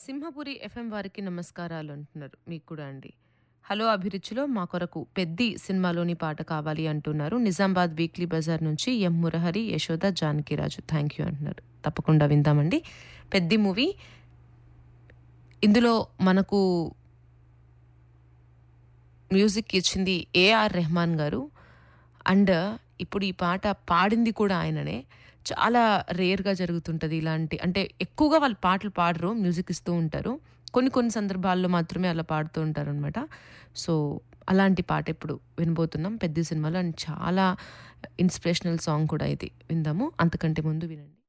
Simhapuri FM వారికి నమస్కారాలు అంటున్నారు. మీకు కూడా అండి. హలో అభిరుచిలో మా కొరకు 'పెద్ది' సినిమాలోని పాట కావాలి అంటున్నారు. నిజామాబాద్ వీక్లీ బజార్ నుంచి ఎం మురహరి, యశోద, జానకిరాజు. థ్యాంక్ యూ అంటున్నారు. తప్పకుండా విందామండి. 'పెద్ది' మూవీ ఇందులో మనకు మ్యూజిక్ ఇచ్చింది ఏఆర్ రెహమాన్ గారు. అండ్ ఇప్పుడు ఈ పాట పాడింది కూడా ఆయననే. చాలా రేర్‌గా జరుగుతుంటది ఇలాంటి అంటే ఎక్కువగా వాళ్ళు పాటలు పాడరు. మ్యూజిక్ ఇస్తూ ఉంటారు. కొన్ని కొన్ని సందర్భాల్లో మాత్రమే అలా పాడుతూ ఉంటారనమాట. సో, అలాంటి పాట ఇప్పుడు వినబోతున్నాం 'పెద్ది' సినిమాలో. అండ్ చాలా ఇన్స్పిరేషనల్ సాంగ్ కూడా ఇది. విందాము. అంతకంటే ముందు వినండి.